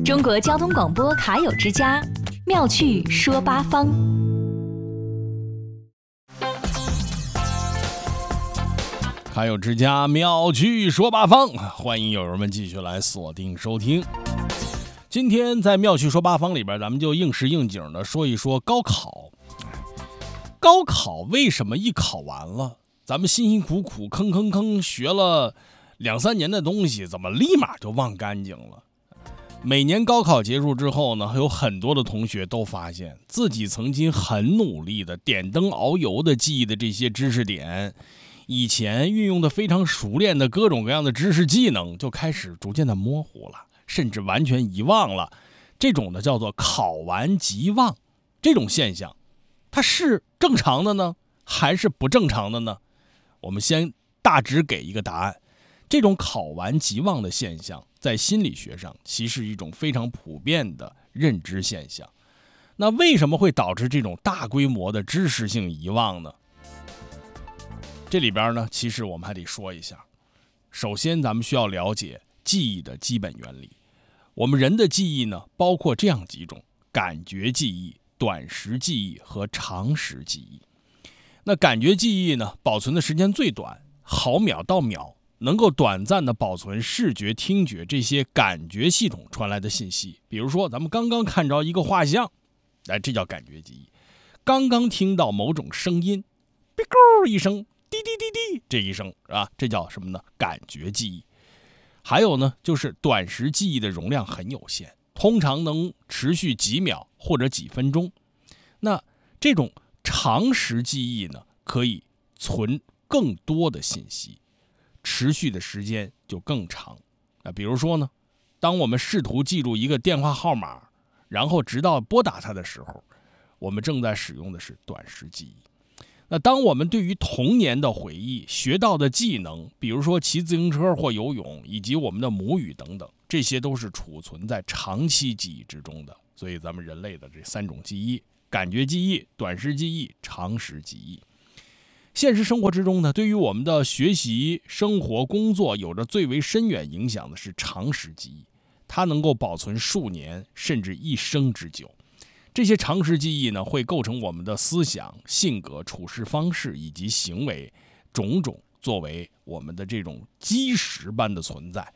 中国交通广播卡友之家，妙趣说八方。 卡友之家，妙趣说八方，欢迎友人们继续来锁定收听。今天在妙趣说八方里边，咱们就应时应景的说一说高考。高考为什么一考完了，咱们辛辛苦苦吭学了2-3年的东西，怎么立马就忘干净了？每年高考结束之后呢，有很多的同学都发现自己曾经很努力的点灯熬油的记忆的这些知识点，以前运用的非常熟练的各种各样的知识技能，就开始逐渐的模糊了，甚至完全遗忘了。这种呢叫做考完即忘，这种现象它是正常的呢，还是不正常的呢？我们先大致给一个答案。这种考完即忘的现象在心理学上其实是一种非常普遍的认知现象。那为什么会导致这种大规模的知识性遗忘呢？这里边呢，其实我们还得说一下。首先咱们需要了解记忆的基本原理。我们人的记忆呢，包括这样几种：感觉记忆、短时记忆和长时记忆。那感觉记忆呢，保存的时间最短，毫秒到秒，能够短暂的保存视觉、听觉这些感觉系统传来的信息。比如说咱们刚刚看着一个画像，这叫感觉记忆。刚刚听到某种声音，哔咕一声，滴滴滴滴这一声啊，这叫什么呢？感觉记忆。还有呢，就是短时记忆的容量很有限，通常能持续几秒或者几分钟。那这种长时记忆呢，可以存更多的信息，持续的时间就更长。比如说呢，当我们试图记住一个电话号码，然后直到拨打它的时候，我们正在使用的是短时记忆。那当我们对于童年的回忆、学到的技能，比如说骑自行车或游泳，以及我们的母语等等，这些都是储存在长期记忆之中的。所以咱们人类的这3种记忆：感觉记忆、短时记忆、长时记忆。现实生活之中呢，对于我们的学习、生活、工作有着最为深远影响的是长时记忆，它能够保存数年甚至一生之久。这些长时记忆呢，会构成我们的思想、性格、处事方式以及行为种种，作为我们的这种基石般的存在。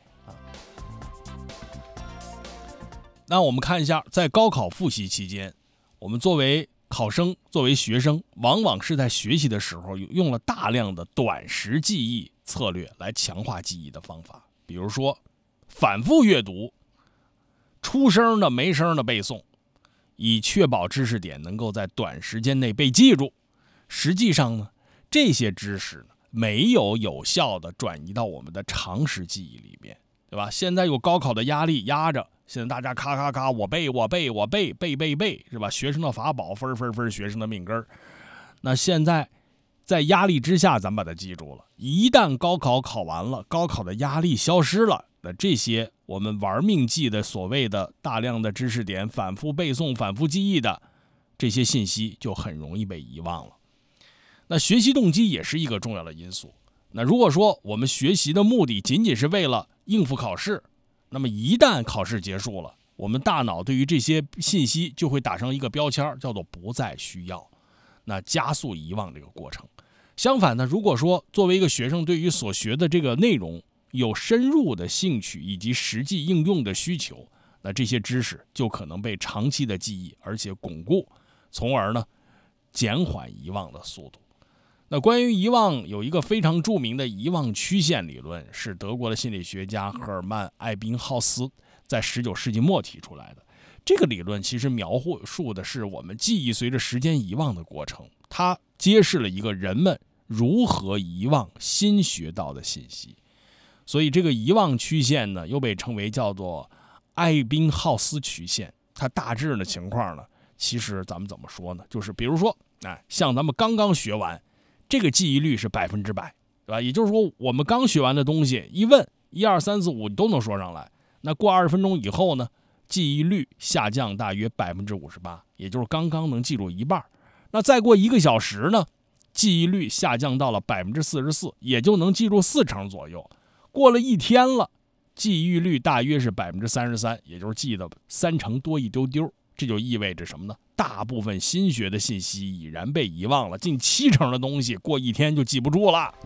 那我们看一下，在高考复习期间，我们作为考生、作为学生，往往是在学习的时候用了大量的短时记忆策略来强化记忆的方法，比如说反复阅读、出声的没声的背诵，以确保知识点能够在短时间内被记住。实际上呢，这些知识呢，没有有效的转移到我们的长时记忆里面，对吧？现在有高考的压力压着，现在大家咔我背，是吧？学生的法宝，分学生的命根儿。那现在在压力之下，咱把它记住了。一旦高考考完了，高考的压力消失了，那这些我们玩命记的所谓的大量的知识点，反复背诵、反复记忆的这些信息，就很容易被遗忘了。那学习动机也是一个重要的因素。那如果说我们学习的目的仅仅是为了应付考试，那么一旦考试结束了，我们大脑对于这些信息就会打上一个标签，叫做不再需要，那加速遗忘这个过程。相反呢，如果说作为一个学生对于所学的这个内容有深入的兴趣以及实际应用的需求，那这些知识就可能被长期的记忆而且巩固，从而呢减缓遗忘的速度。那关于遗忘，有一个非常著名的遗忘曲线理论，是德国的心理学家赫尔曼·艾宾浩斯在19世纪末提出来的。这个理论其实描述的是我们记忆随着时间遗忘的过程，它揭示了一个人们如何遗忘新学到的信息。所以这个遗忘曲线呢，又被称为叫做艾宾浩斯曲线。它大致的情况呢，其实咱们怎么说呢？就是比如说，像咱们刚刚学完，这个记忆率是100%，对吧？也就是说，我们刚学完的东西，一问1、2、3、4、5你都能说上来。那过20分钟以后呢，记忆率下降大约58%，也就是刚刚能记住一半。那再过1个小时呢，记忆率下降到了44%，也就能记住40%左右。过了1天了， 记忆率大约是33%，也就是记得30%多一丢丢。这就意味着什么呢？大部分新学的信息已然被遗忘了，近70%的东西过一天就记不住了。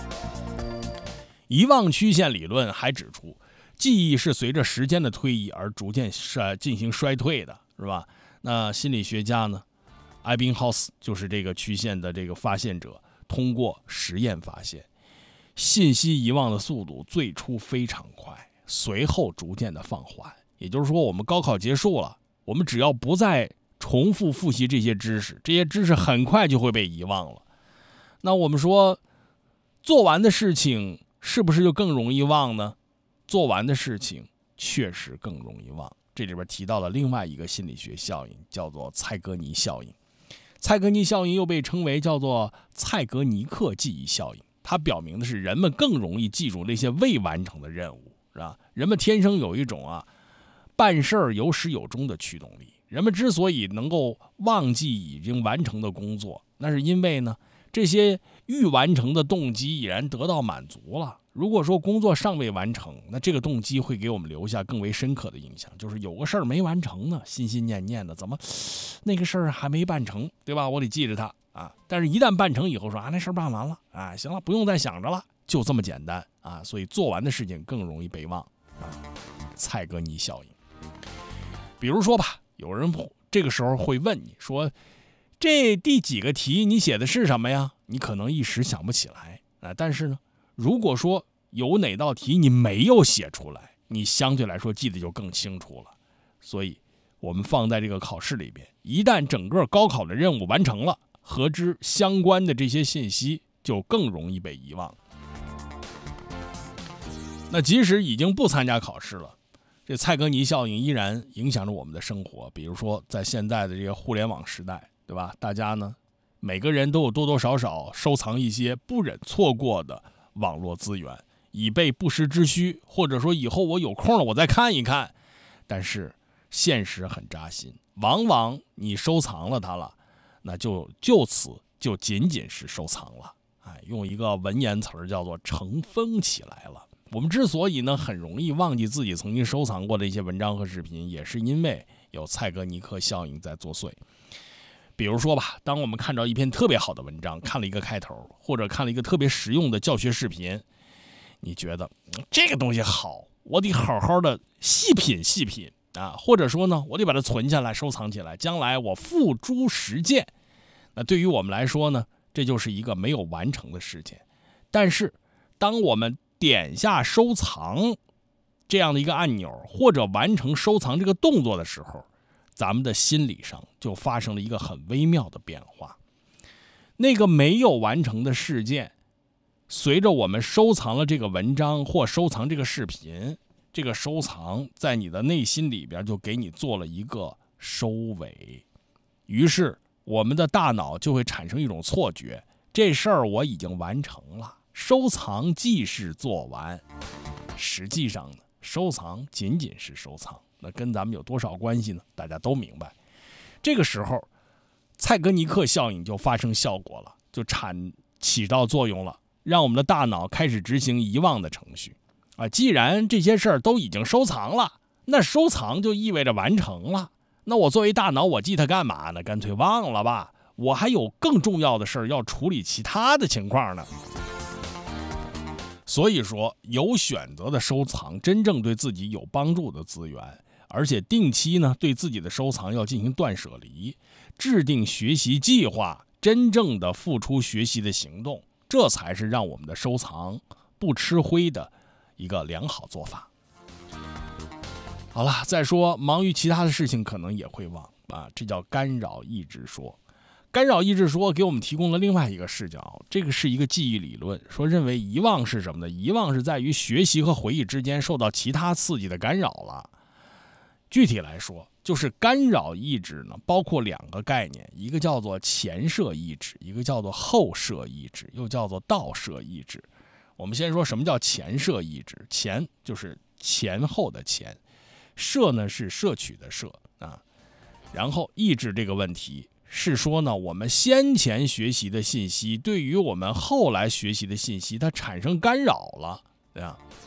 遗忘曲线理论还指出，记忆是随着时间的推移而逐渐进行衰退的，是吧？那心理学家呢，艾宾浩斯就是这个曲线的这个发现者，通过实验发现，信息遗忘的速度最初非常快，随后逐渐的放缓。也就是说，我们高考结束了，我们只要不再重复复习这些知识，这些知识很快就会被遗忘了。那我们说，做完的事情是不是就更容易忘呢？做完的事情确实更容易忘。这里边提到了另外一个心理学效应，叫做蔡格尼效应。蔡格尼效应又被称为叫做蔡格尼克记忆效应，它表明的是人们更容易记住那些未完成的任务，是吧？人们天生有一种办事儿有始有终的驱动力。人们之所以能够忘记已经完成的工作，那是因为呢，这些欲完成的动机已然得到满足了。如果说工作尚未完成，那这个动机会给我们留下更为深刻的印象，就是有个事儿没完成呢，心心念念的，怎么那个事儿还没办成，对吧？我得记着它啊。但是一旦办成以后说那事儿办完了啊，行了，不用再想着了，就这么简单啊。所以做完的事情更容易被忘啊。蔡格尼效应。比如说吧，有人这个时候会问你说，这第几个题你写的是什么呀？你可能一时想不起来啊。但是呢，如果说有哪道题你没有写出来，你相对来说记得就更清楚了。所以我们放在这个考试里边，一旦整个高考的任务完成了，和之相关的这些信息就更容易被遗忘。那即使已经不参加考试了，这蔡格尼效应依然影响着我们的生活。比如说在现在的这个互联网时代，对吧？大家呢，每个人都有多多少少收藏一些不忍错过的网络资源，以备不时之需，或者说以后我有空了我再看一看。但是现实很扎心，往往你收藏了它了，那就此就仅仅是收藏了。用一个文言词叫做尘封起来了。我们之所以呢很容易忘记自己曾经收藏过的一些文章和视频，也是因为有蔡格尼克效应在作祟。比如说吧，当我们看到一篇特别好的文章，看了一个开头，或者看了一个特别实用的教学视频，你觉得这个东西好，我得好好的细品细品啊，或者说呢，我得把它存下来收藏起来，将来我付诸实践。那对于我们来说呢，这就是一个没有完成的事件。但是当我们点下收藏这样的一个按钮，或者完成收藏这个动作的时候，咱们的心理上就发生了一个很微妙的变化。那个没有完成的事件，随着我们收藏了这个文章或收藏这个视频，这个收藏在你的内心里边就给你做了一个收尾。于是我们的大脑就会产生一种错觉，这事儿我已经完成了，收藏即是做完。实际上呢，收藏仅仅是收藏，那跟咱们有多少关系呢？大家都明白。这个时候蔡格尼克效应就发生效果了，就起到作用了，让我们的大脑开始执行遗忘的程序啊。既然这些事儿都已经收藏了，那收藏就意味着完成了，那我作为大脑，我记它干嘛呢？干脆忘了吧，我还有更重要的事儿要处理其他的情况呢。所以说，有选择的收藏真正对自己有帮助的资源，而且定期呢对自己的收藏要进行断舍离，制定学习计划，真正的付出学习的行动，这才是让我们的收藏不吃灰的一个良好做法。好了，再说忙于其他的事情可能也会忘啊，这叫干扰抑制说。干扰抑制说给我们提供了另外一个视角，这个是一个记忆理论，说认为遗忘是什么呢？遗忘是在于学习和回忆之间受到其他刺激的干扰了。具体来说，就是干扰抑制呢，包括两个概念，一个叫做前摄抑制，一个叫做后摄抑制，又叫做倒摄抑制。我们先说什么叫前摄抑制，前就是前后的前，摄呢是摄取的摄啊，然后抑制这个问题是说呢，我们先前学习的信息对于我们后来学习的信息它产生干扰了，对吧？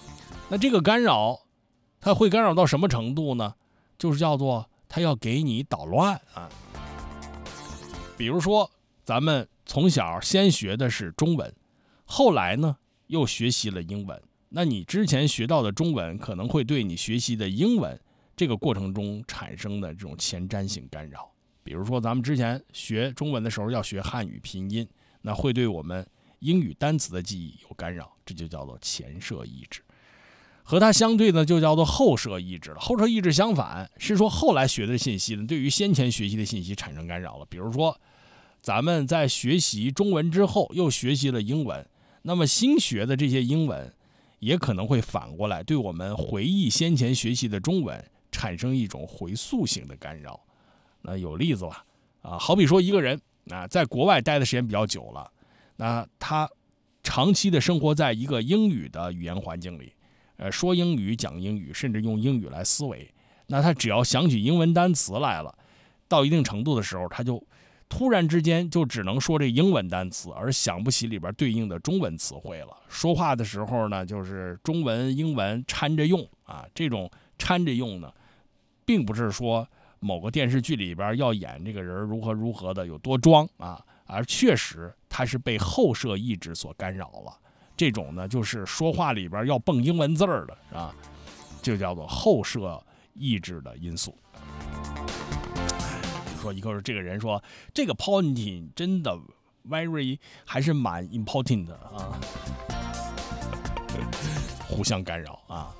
那这个干扰，它会干扰到什么程度呢？就是叫做它要给你捣乱啊。比如说，咱们从小先学的是中文，后来呢又学习了英文。那你之前学到的中文可能会对你学习的英文这个过程中产生的这种前瞻性干扰。比如说咱们之前学中文的时候要学汉语拼音，那会对我们英语单词的记忆有干扰，这就叫做前摄抑制。和它相对呢就叫做后摄抑制了。后摄抑制相反，是说后来学的信息呢对于先前学习的信息产生干扰了。比如说咱们在学习中文之后又学习了英文，那么新学的这些英文也可能会反过来对我们回忆先前学习的中文产生一种回溯性的干扰。那有例子吧？好比说一个人在国外待的时间比较久了，那他长期的生活在一个英语的语言环境里，说英语、讲英语，甚至用英语来思维。那他只要想起英文单词来了，到一定程度的时候，他就突然之间就只能说这英文单词，而想不起里边对应的中文词汇了。说话的时候呢，就是中文、英文掺着用啊。这种掺着用呢，并不是说某个电视剧里边要演这个人如何如何的有多装啊，而确实他是被后摄抑制所干扰了。这种呢，就是说话里边要蹦英文字儿的啊，就叫做后摄抑制的因素。说一个这个人说这个 point 真的 very 还是蛮 important 的啊，互相干扰啊。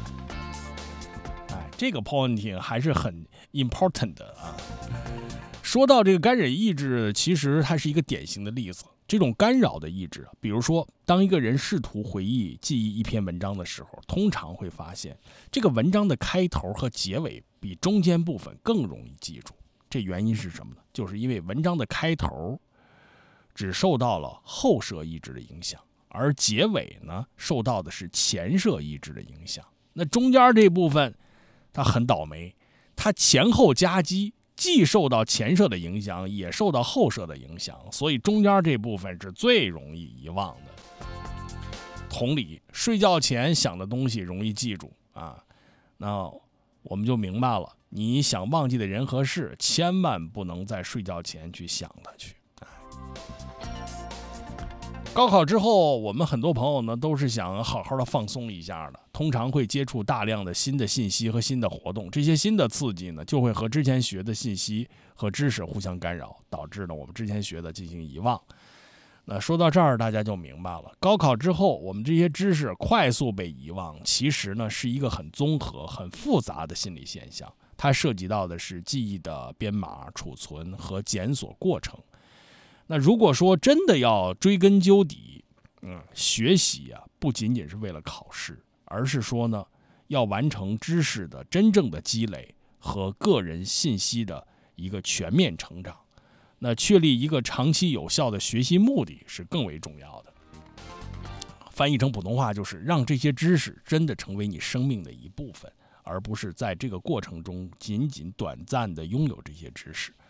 这个 point 还是很 important 的啊。说到这个干扰抑制，其实它是一个典型的例子。这种干扰的抑制，比如说当一个人试图回忆记忆一篇文章的时候，通常会发现这个文章的开头和结尾比中间部分更容易记住。这原因是什么呢？就是因为文章的开头只受到了后摄抑制的影响，而结尾呢受到的是前摄抑制的影响。那中间这部分它很倒霉，它前后夹击，既受到前摄的影响，也受到后摄的影响，所以中间这部分是最容易遗忘的。同理，睡觉前想的东西容易记住啊，那我们就明白了，你想忘记的人和事，千万不能在睡觉前去想它去。高考之后，我们很多朋友呢都是想好好的放松一下的，通常会接触大量的新的信息和新的活动，这些新的刺激呢就会和之前学的信息和知识互相干扰，导致呢我们之前学的进行遗忘。那说到这儿，大家就明白了，高考之后我们这些知识快速被遗忘，其实呢是一个很综合、很复杂的心理现象，它涉及到的是记忆的编码、储存和检索过程。那如果说真的要追根究底，学习啊不仅仅是为了考试，而是说呢要完成知识的真正的积累和个人信息的一个全面成长。那确立一个长期有效的学习目的是更为重要的。翻译成普通话就是让这些知识真的成为你生命的一部分，而不是在这个过程中仅仅短暂的拥有这些知识。